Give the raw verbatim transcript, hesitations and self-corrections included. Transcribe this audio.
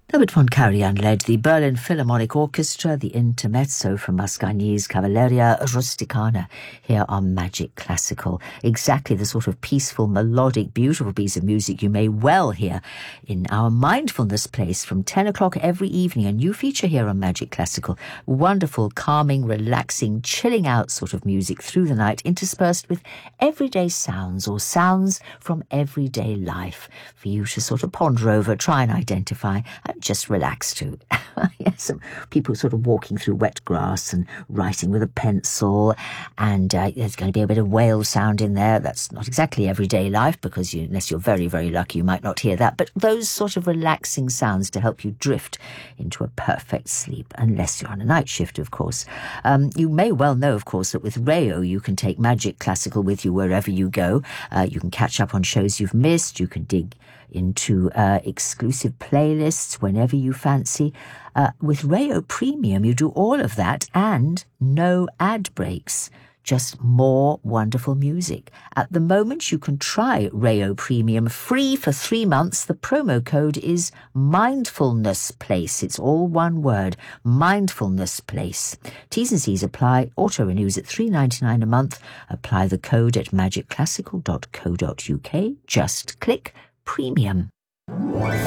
Herbert von Karajan led the Berlin Philharmonic Orchestra, the intermezzo from Mascagni's Cavalleria Rusticana, here on Magic Classical. Exactly the sort of peaceful, melodic, beautiful piece of music you may well hear in our mindfulness place from ten o'clock every evening. A new feature here on Magic Classical. Wonderful, calming, relaxing, chilling out sort of music through the night, interspersed with everyday sounds or sounds from everyday life for you to sort of ponder over, try and identify, and just relax too. Yes, some people sort of walking through wet grass and writing with a pencil, and uh, there's going to be a bit of whale sound in there. That's not exactly everyday life, because you, unless you're very, very lucky, you might not hear that, but those sort of relaxing sounds to help you drift into a perfect sleep, unless you're on a night shift, of course. Um, you may well know, of course, that with Rayo you can take Magic Classical with you wherever you go. Uh, you can catch up on shows you've missed. You can dig into uh, exclusive playlists whenever you fancy. Uh, with Rayo Premium, you do all of that and no ad breaks. Just more wonderful music. At the moment, you can try Rayo Premium free for three months. The promo code is Mindfulness Place. It's all one word, Mindfulness Place. T's and C's apply. Auto renews at three dollars and ninety-nine cents a month. Apply the code at magic classical dot co dot uk. Just click Premium.